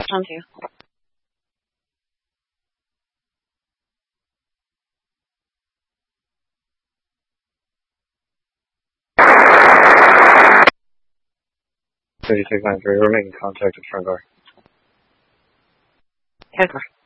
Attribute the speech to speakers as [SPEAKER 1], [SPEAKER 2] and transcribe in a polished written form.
[SPEAKER 1] passed on to you.
[SPEAKER 2] Take 9-3, we're making contact at front door.
[SPEAKER 1] Head door.